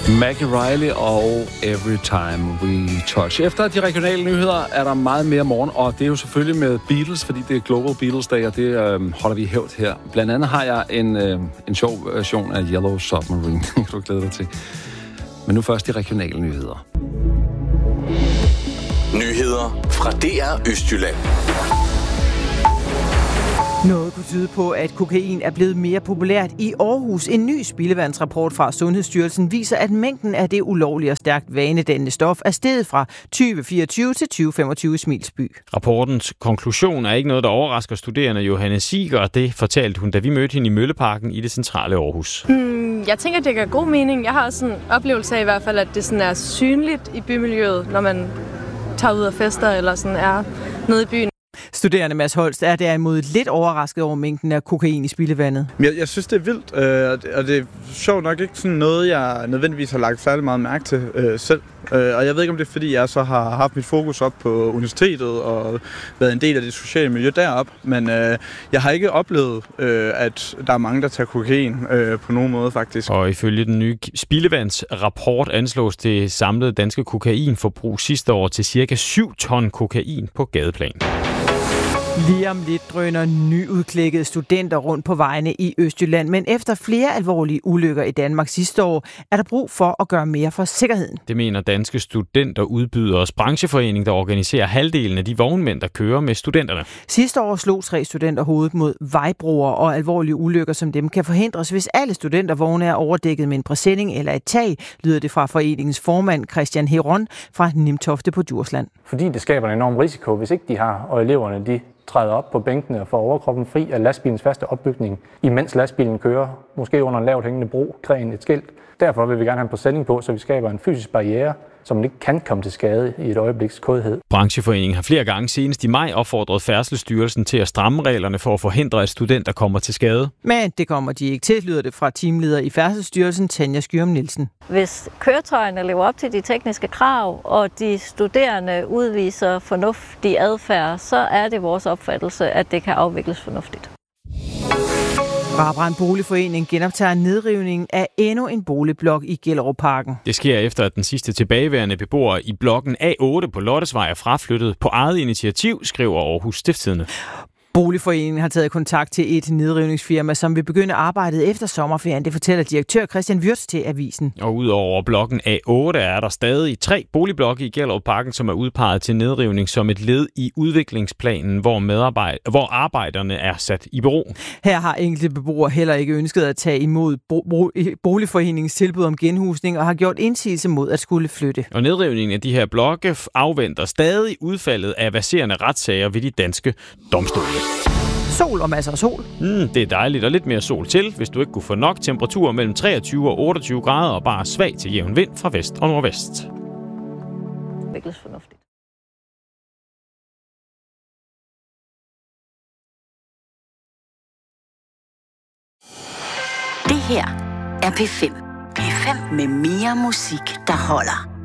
Maggie Riley og Every Time We Touch. Efter de regionale nyheder er der meget mere morgen, og det er jo selvfølgelig med Beatles, fordi det er Global Beatles Day, og det holder vi i hævd her. Blandt andet har jeg en sjov version af Yellow Submarine, kan du glæde dig til. Men nu først de regionale nyheder. Nyheder fra DR Østjylland. Noget kunne tyde på, at kokain er blevet mere populært i Aarhus. En ny spildevandsrapport fra Sundhedsstyrelsen viser, at mængden af det ulovlige og stærkt vanedannende stof er steget fra 2024 til 2025 i Smilsby. Rapportens konklusion er ikke noget, der overrasker studerende. Johanne Siger, det fortalte hun, da vi mødte hende i Mølleparken i det centrale Aarhus. Jeg tænker, det giver god mening. Jeg har også en oplevelse af i hvert fald, at det sådan er synligt i bymiljøet, når man tager ud og fester eller sådan er nede i byen. Studerende Mads Holst er derimod lidt overrasket over mængden af kokain i spildevandet. Jeg synes, det er vildt, og det er sjovt nok ikke sådan noget, jeg nødvendigvis har lagt særlig meget mærke til selv. Og jeg ved ikke, om det er, fordi jeg så har haft mit fokus op på universitetet og været en del af det sociale miljø deroppe. Men jeg har ikke oplevet, at der er mange, der tager kokain på nogen måde, faktisk. Og ifølge den nye spildevandsrapport anslås det samlede danske kokainforbrug sidste år til cirka 7 ton kokain på gadeplan. Lige om lidt drøner nyudklækkede studenter rundt på vejene i Østjylland, men efter flere alvorlige ulykker i Danmark sidste år, er der brug for at gøre mere for sikkerheden. Det mener Danske Studenterudbyders brancheforening, der organiserer halvdelen af de vognmænd, der kører med studenterne. Sidste år slog 3 studenter hovedet mod vejbroer, og alvorlige ulykker som dem kan forhindres, hvis alle studentervogne er overdækket med en presenning eller et tag, lyder det fra foreningens formand Christian Heron fra Nimtofte på Djursland. Fordi det skaber en enorm risiko, hvis ikke de har, og eleverne de træder op på bænkene og får overkroppen fri af lastbilens faste opbygning, imens lastbilen kører, måske under en lavt hængende bro, gren, et skilt. Derfor vil vi gerne have en præsending på, så vi skaber en fysisk barriere, som man ikke kan komme til skade i et øjebliks kodhed. Brancheforeningen har flere gange senest i maj opfordret Færdselsstyrelsen til at stramme reglerne for at forhindre, at studenter kommer til skade. Men det kommer de ikke til, lyder det fra teamleder i Færdselsstyrelsen, Tanja Skyrum Nielsen. Hvis køretøjerne lever op til de tekniske krav, og de studerende udviser fornuftig adfærd, så er det vores opfattelse, at det kan afvikles fornuftigt. Brabrand Boligforening genoptager nedrivningen af endnu en boligblok i Gellerupparken. Det sker efter, at den sidste tilbageværende beboer i blokken A8 på Lottesvej er fraflyttet på eget initiativ, skriver Aarhus Stiftstidende. Boligforeningen har taget kontakt til et nedrivningsfirma, som vil begynde arbejdet efter sommerferien. Det fortæller direktør Christian Wirtz til avisen. Og udover blokken A8 er der stadig 3 boligblokke i Gellerupparken, som er udpeget til nedrivning som et led i udviklingsplanen, hvor arbejderne er sat i bero. Her har enkelte beboere heller ikke ønsket at tage imod Boligforeningens tilbud om genhusning og har gjort indsigelse mod at skulle flytte. Og nedrivningen af de her blokke afventer stadig udfaldet af verserende retssager ved de danske domstole. Sol og masser af sol. Det er dejligt, og lidt mere sol til, hvis du ikke kunne få nok. Temperaturer mellem 23 og 28 grader og bare svag til jævn vind fra vest og nordvest. Virkelig fornuftigt. Det her er P5. P5 med mere musik, der holder.